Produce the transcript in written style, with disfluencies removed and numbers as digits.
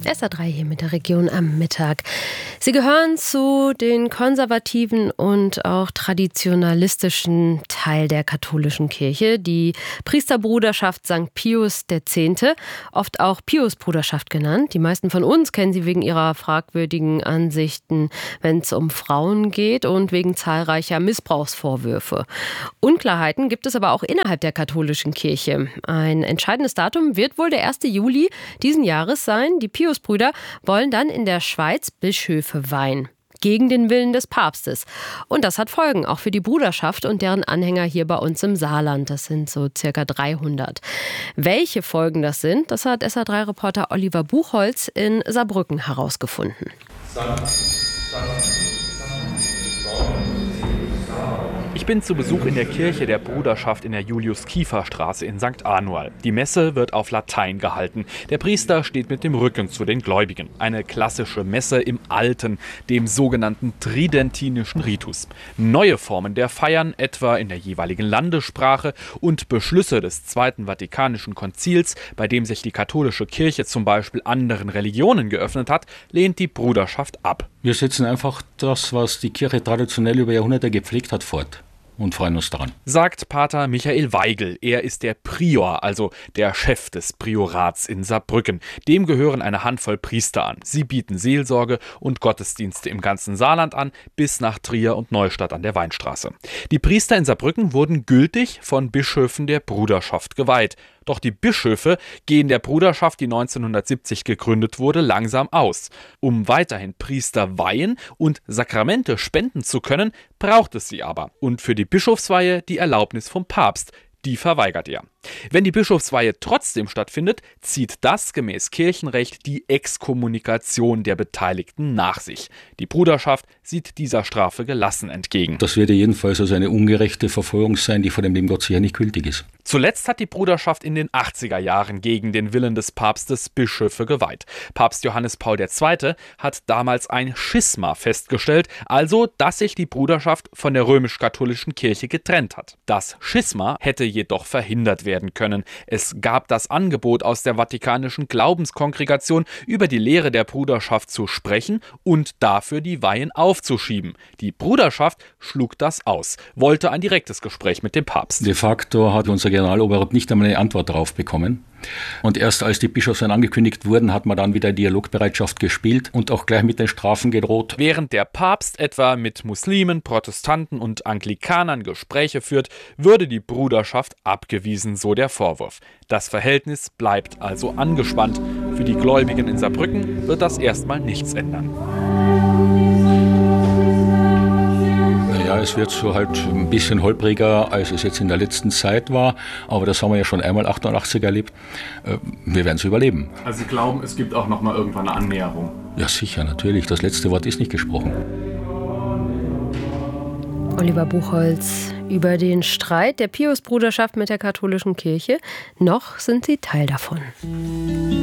SA3 hier mit der Region am Mittag. Sie gehören zu den konservativen und auch traditionalistischen Teil der katholischen Kirche, die Priesterbruderschaft St. Pius X., oft auch Piusbruderschaft genannt. Die meisten von uns kennen sie wegen ihrer fragwürdigen Ansichten, wenn es um Frauen geht und wegen zahlreicher Missbrauchsvorwürfe. Unklarheiten gibt es aber auch innerhalb der katholischen Kirche. Ein entscheidendes Datum wird wohl der 1. Juli diesen Jahres sein. Die Piusbrüder wollen dann in der Schweiz Bischöfe weihen. Gegen den Willen des Papstes. Und das hat Folgen, auch für die Bruderschaft und deren Anhänger hier bei uns im Saarland. Das sind so circa 300. Welche Folgen das sind, das hat SA3-Reporter Oliver Buchholz in Saarbrücken herausgefunden. Ich bin zu Besuch in der Kirche der Bruderschaft in der Julius-Kiefer-Straße in St. Anual. Die Messe wird auf Latein gehalten. Der Priester steht mit dem Rücken zu den Gläubigen. Eine klassische Messe im Alten, dem sogenannten tridentinischen Ritus. Neue Formen der Feiern, etwa in der jeweiligen Landessprache, und Beschlüsse des Zweiten Vatikanischen Konzils, bei dem sich die katholische Kirche zum Beispiel anderen Religionen geöffnet hat, lehnt die Bruderschaft ab. Wir setzen einfach das, was die Kirche traditionell über Jahrhunderte gepflegt hat, fort. Und freuen uns daran. Sagt Pater Michael Weigel. Er ist der Prior, also der Chef des Priorats in Saarbrücken. Dem gehören eine Handvoll Priester an. Sie bieten Seelsorge und Gottesdienste im ganzen Saarland an, bis nach Trier und Neustadt an der Weinstraße. Die Priester in Saarbrücken wurden gültig von Bischöfen der Bruderschaft geweiht. Doch die Bischöfe gehen der Bruderschaft, die 1970 gegründet wurde, langsam aus. Um weiterhin Priester weihen und Sakramente spenden zu können, braucht es sie aber. Und für die Bischofsweihe die Erlaubnis vom Papst. Die verweigert er. Wenn die Bischofsweihe trotzdem stattfindet, zieht das gemäß Kirchenrecht die Exkommunikation der Beteiligten nach sich. Die Bruderschaft sieht dieser Strafe gelassen entgegen. Das wird jedenfalls also eine ungerechte Verfolgung sein, die vor dem Leben Gott sicher nicht gültig ist. Zuletzt hat die Bruderschaft in den 80er Jahren gegen den Willen des Papstes Bischöfe geweiht. Papst Johannes Paul II. Hat damals ein Schisma festgestellt, also dass sich die Bruderschaft von der römisch-katholischen Kirche getrennt hat. Das Schisma hätte jedoch verhindert werden können. Es gab das Angebot aus der Vatikanischen Glaubenskongregation, über die Lehre der Bruderschaft zu sprechen und dafür die Weihen aufzuschieben. Die Bruderschaft schlug das aus, wollte ein direktes Gespräch mit dem Papst. De facto hat unser Generaloberhaupt nicht einmal eine Antwort darauf bekommen. Und erst als die Bischofswahlen angekündigt wurden, hat man dann wieder Dialogbereitschaft gespielt und auch gleich mit den Strafen gedroht. Während der Papst etwa mit Muslimen, Protestanten und Anglikanern Gespräche führt, würde die Bruderschaft abgewiesen, so der Vorwurf. Das Verhältnis bleibt also angespannt. Für die Gläubigen in Saarbrücken wird das erstmal nichts ändern. Ja, es wird so halt ein bisschen holpriger, als es jetzt in der letzten Zeit war. Aber das haben wir ja schon einmal 88 erlebt. Wir werden es überleben. Also Sie glauben, es gibt auch noch mal irgendwann eine Annäherung? Ja, sicher, natürlich. Das letzte Wort ist nicht gesprochen. Oliver Buchholz über den Streit der Piusbruderschaft mit der katholischen Kirche. Noch sind sie Teil davon.